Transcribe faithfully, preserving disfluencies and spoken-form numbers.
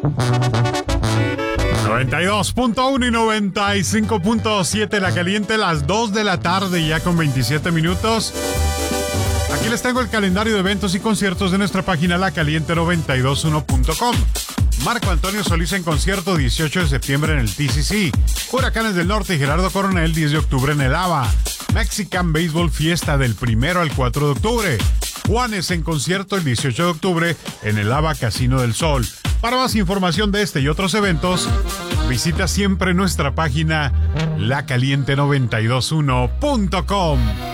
noventa y dos punto uno y noventa y cinco punto siete La Caliente, las dos de la tarde ya con veintisiete minutos. Aquí les tengo el calendario de eventos y conciertos de nuestra página la caliente noventa y dos uno punto com. Marco Antonio Solís en concierto dieciocho de septiembre en el T C C. Huracanes del Norte y Gerardo Coronel diez de octubre en el ABA. Mexican Baseball Fiesta del primero al cuatro de octubre. Juanes en concierto el dieciocho de octubre en el ABA Casino del Sol. Para más información de este y otros eventos, visita siempre nuestra página la caliente noventa y dos uno punto com.